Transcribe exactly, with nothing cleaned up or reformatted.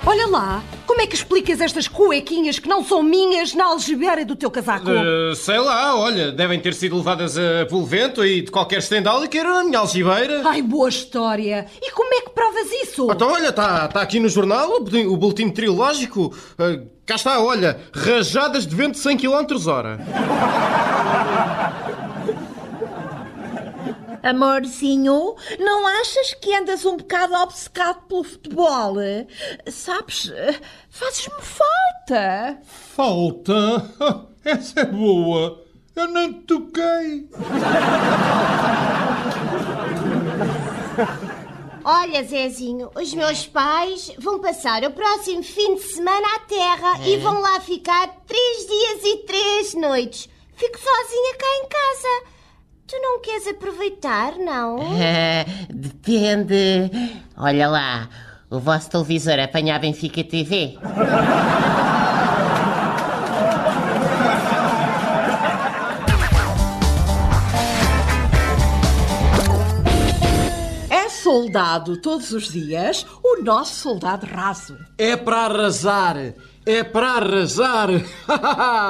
Olha lá, como é que explicas estas cuequinhas que não são minhas na algibeira do teu casaco? Uh, sei lá, olha, devem ter sido levadas uh, pelo vento e de qualquer estendal e que era na minha algibeira. Ai, boa história. E como é que provas isso? Então, olha, está tá aqui no jornal o, o boletim meteorológico. Uh, cá está, olha, rajadas de vento de cem quilómetros por hora. Amorzinho, não achas que andas um bocado obcecado pelo futebol? Sabes, fazes-me falta. Falta? Essa é boa. Eu nem te toquei. Olha, Zezinho, os meus pais vão passar o próximo fim de semana à terra é. e vão lá ficar três dias e três noites. Fico sozinha cá em casa. Tu não queres aproveitar, não? Uh, depende. Olha lá, o vosso televisor apanha a Benfica T V? É soldado todos os dias o nosso soldado raso. É para arrasar. É para arrasar.